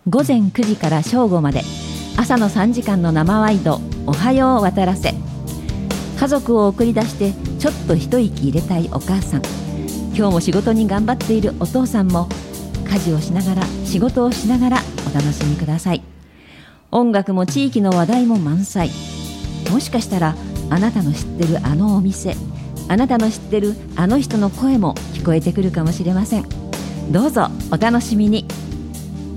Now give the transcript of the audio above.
午前9時から正午まで朝の3時間の生ワイド、おはよう渡らせ。家族を送り出してちょっと一息入れたいお母さん、今日も仕事に頑張っているお父さんも、家事をしながら仕事をしながらお楽しみください。音楽も地域の話題も満載。もしかしたらあなたの知ってるあのお店、あなたの知ってるあの人の声も聞こえてくるかもしれません。どうぞお楽しみに。